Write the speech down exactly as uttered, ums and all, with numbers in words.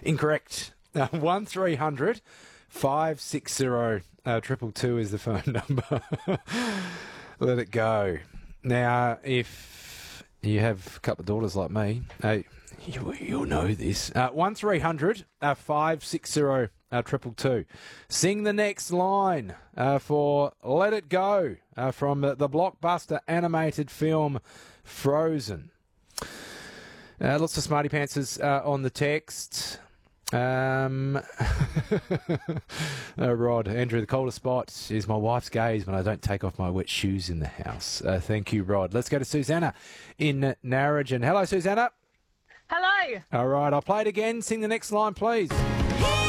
Incorrect. Uh, one three hundred five six zero uh, triple two is the phone number. Let it go. Now, if you have a couple of daughters like me, uh, you, you'll know this. Uh, one three hundred five six zero triple two. Sing the next line uh, for Let It Go uh, from uh, the blockbuster animated film Frozen. Uh, lots of smarty pantsers uh, on the text. Um, uh, Rod, Andrew, the coldest spot is my wife's gaze when I don't take off my wet shoes in the house. Uh, thank you, Rod. Let's go to Susanna in Narrogin. Hello, Susanna. Hello. All right, I'll play it again. Sing the next line, please.